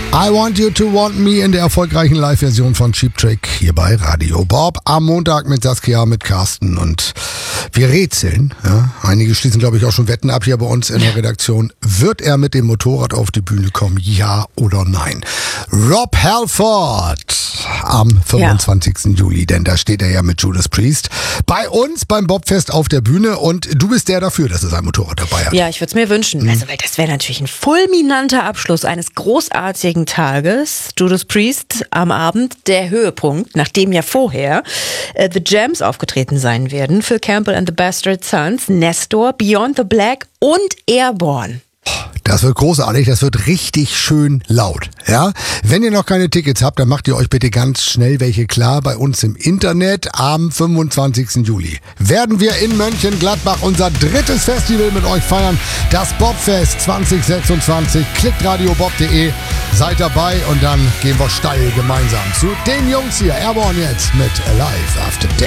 I Want You to Want Me in der erfolgreichen Live-Version von Cheap Trick hier bei Radio Bob. Am Montag mit Saskia, mit Carsten und wir rätseln. Ja. Einige schließen, glaube ich, auch schon Wetten ab hier bei uns in der Redaktion. Wird er mit dem Motorrad auf die Bühne kommen? Ja oder nein? Rob Halford am 25. Juli, denn da steht er ja mit Judas Priest bei uns beim Bobfest auf der Bühne und du bist der dafür, dass er sein Motorrad dabei hat. Ja, ich würde es mir wünschen. Also, weil das wäre natürlich ein fulminanter Abschluss eines großartigen Tages. Judas Priest am Abend, der Höhepunkt, nachdem ja vorher The Jams aufgetreten sein werden. Phil Campbell and the Bastard Sons, Nestor, Beyond the Black und Airborne. Das wird großartig, das wird richtig schön laut. Ja? Wenn ihr noch keine Tickets habt, dann macht ihr euch bitte ganz schnell welche klar bei uns im Internet. Am 25. Juli werden wir in Mönchengladbach unser drittes Festival mit euch feiern. Das Bobfest 2026. Klickt radiobob.de, seid dabei und dann gehen wir steil gemeinsam zu den Jungs hier. Airborne jetzt mit Alive After Death.